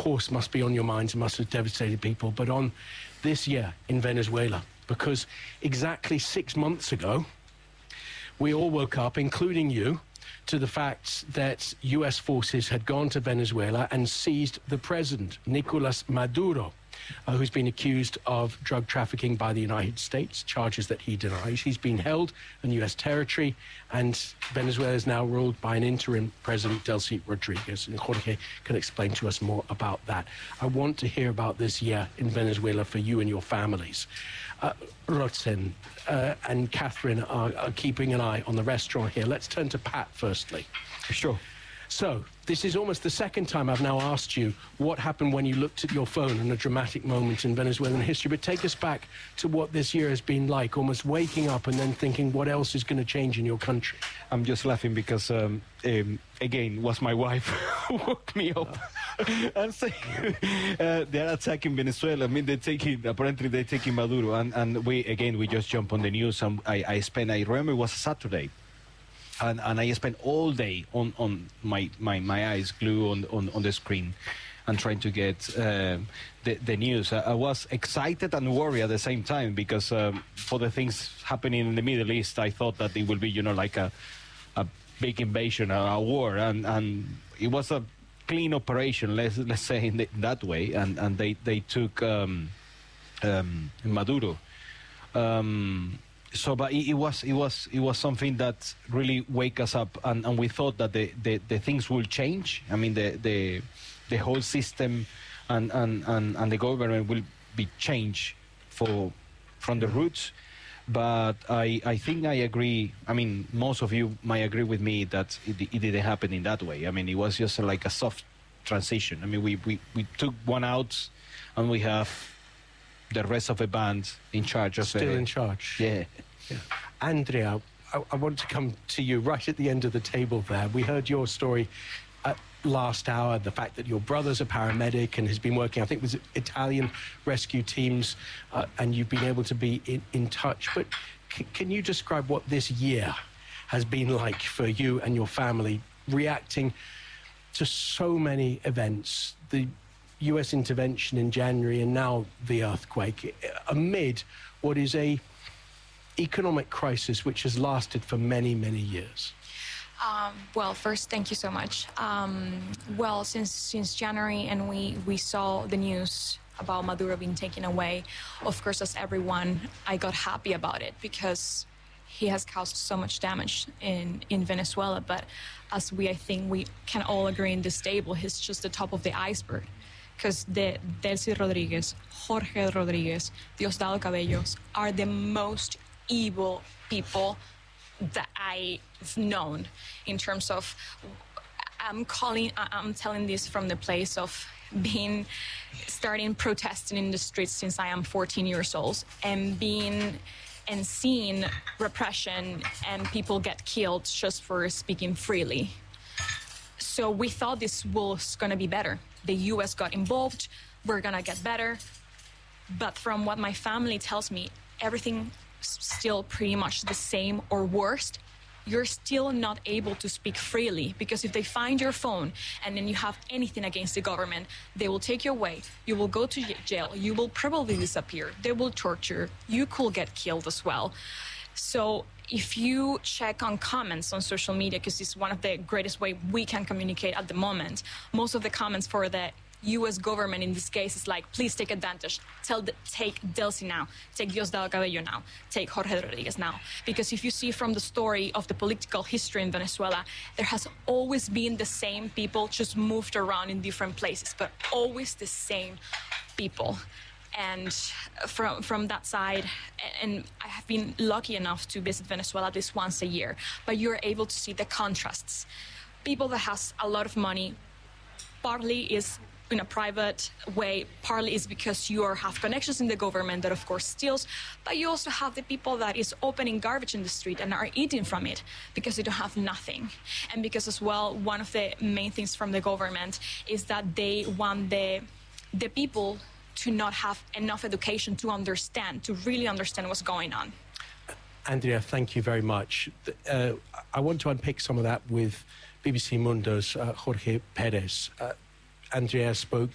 course, must be on your minds and must have devastated people, but on this year in Venezuela, because exactly 6 months ago, we all woke up, including you, to the fact that U.S. forces had gone to Venezuela and seized the president, Nicolas Maduro, who's been accused of drug trafficking by the United States, charges that he denies. He's been held in U.S. territory, and Venezuela is now ruled by an interim president, Delcy Rodriguez. And Jorge can explain to us more about that. I want to hear about this year in Venezuela for you and your families. Rotzen and Catherine are keeping an eye on the restaurant here. Let's turn to Pat firstly. Sure. So, this is almost the second time I've now asked you what happened when you looked at your phone in a dramatic moment in Venezuelan history. But take us back to what this year has been like, almost waking up and then thinking what else is going to change in your country. I'm just laughing because, again, was my wife who woke me up and saying they're attacking Venezuela. I mean, apparently they're taking Maduro. And we just jump on the news. And I remember it was a Saturday. And I spent all day on my eyes glued on the screen and trying to get the news. I was excited and worried at the same time because for the things happening in the Middle East, I thought that it would be, like a big invasion, a war. And it was a clean operation, let's say in that way. And they took Maduro. But it was something that really wake us up, and we thought that the things will change. I mean, the whole system and the government will be changed from the roots. But I think I agree. I mean, most of you might agree with me that it didn't happen in that way. I mean, it was just like a soft transition. I mean, we took one out, and we have the rest of the band in charge of still in charge. Yeah. Andrea, I want to come to you right at the end of the table there. We heard your story last hour, the fact that your brother's a paramedic and has been working, I think, with Italian rescue teams, and you've been able to be in touch. But can you describe what this year has been like for you and your family, reacting to so many events, the U.S. intervention in January and now the earthquake, amid what is a economic crisis which has lasted for many, many years? Well, first, thank you so much. Well, since January, and we saw the news about Maduro being taken away, of course, as everyone, I got happy about it because he has caused so much damage in Venezuela. But as I think we can all agree in this table, he's just the top of the iceberg. Because Delcy Rodriguez, Jorge Rodriguez, Diosdado Cabellos are the most evil people that I've known in terms of, I'm telling this from the place of starting protesting in the streets since I am 14 years old and seeing repression and people get killed just for speaking freely. So we thought this was going to be better. The U.S. got involved, we're going to get better. But from what my family tells me, everything's still pretty much the same or worse. You're still not able to speak freely because if they find your phone and then you have anything against the government, they will take you away. You will go to jail. You will probably disappear. They will torture. You could get killed as well. So if you check on comments on social media, because it's one of the greatest ways we can communicate at the moment, most of the comments for the U.S. government in this case is like, please take advantage. Take Delcy now. Take Diosdado Cabello now. Take Jorge Rodriguez now. Because if you see from the story of the political history in Venezuela, there has always been the same people just moved around in different places, but always the same people. And from that side, and I have been lucky enough to visit Venezuela at least once a year, but you're able to see the contrasts. People that has a lot of money, partly is in a private way, partly is because you have connections in the government that of course steals, but you also have the people that is opening garbage in the street and are eating from it because they don't have nothing. And because as well, one of the main things from the government is that they want the people to not have enough education to really understand what's going on. Andrea, thank you very much. I want to unpick some of that with BBC Mundo's Jorge Perez. Andrea spoke